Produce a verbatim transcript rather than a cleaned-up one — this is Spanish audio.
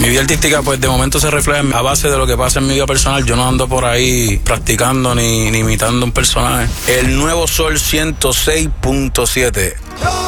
Mi vida artística pues de momento se refleja a base de lo que pasa en mi vida personal. Yo no ando por ahí practicando ni, ni imitando un personaje. El Nuevo Sol ciento seis punto siete.